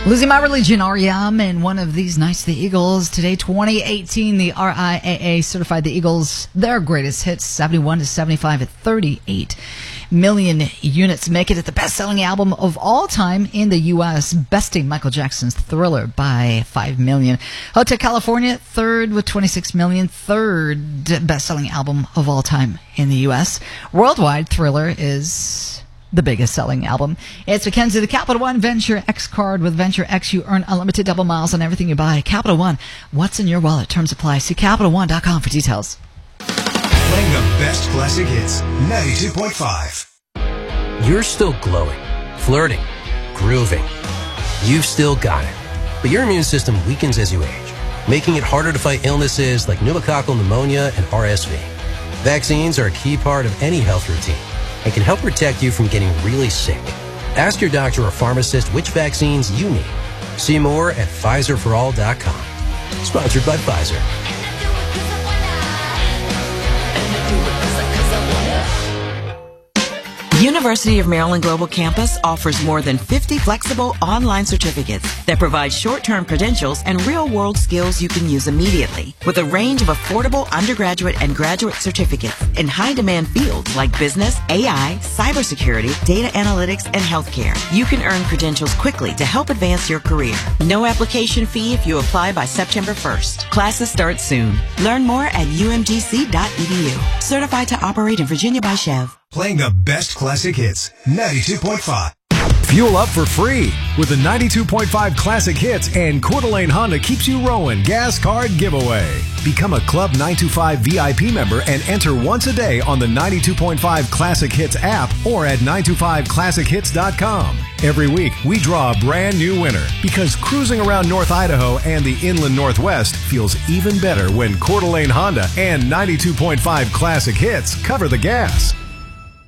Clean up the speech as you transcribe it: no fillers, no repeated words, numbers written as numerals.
Losing My Religion, R.E.M. and one of these nights, the Eagles. Today, 2018, the RIAA certified the Eagles their greatest hits, 71 to 75 at 38 million units, make it the best-selling album of all time in the U.S., besting Michael Jackson's Thriller by 5 million. Hotel California, third with 26 million, third best-selling album of all time in the U.S. Worldwide, Thriller is the biggest selling album. It's Mackenzie, the Capital One Venture X card. With Venture X, you earn unlimited double miles on everything you buy. Capital One, what's in your wallet? Terms apply. See CapitalOne.com for details. Playing the best classic hits, 92.5. You're still glowing, flirting, grooving. You've still got it. But your immune system weakens as you age, making it harder to fight illnesses like pneumococcal pneumonia and RSV. Vaccines are a key part of any health routine and can help protect you from getting really sick. Ask your doctor or pharmacist which vaccines you need. See more at PfizerForAll.com. Sponsored by Pfizer. University of Maryland Global Campus offers more than 50 flexible online certificates that provide short-term credentials and real-world skills you can use immediately. With a range of affordable undergraduate and graduate certificates in high-demand fields like business, AI, cybersecurity, data analytics, and healthcare, you can earn credentials quickly to help advance your career. No application fee if you apply by September 1st. Classes start soon. Learn more at umgc.edu. Certified to operate in Virginia by Chev. Playing the best classic hits, 92.5. Fuel up for free with the 92.5 Classic Hits and Coeur d'Alene Honda keeps you rowing gas card giveaway. Become a Club 925 VIP member and enter once a day on the 92.5 Classic Hits app or at 925classichits.com. Every week, we draw a brand new winner because cruising around North Idaho and the inland Northwest feels even better when Coeur d'Alene Honda and 92.5 Classic Hits cover the gas.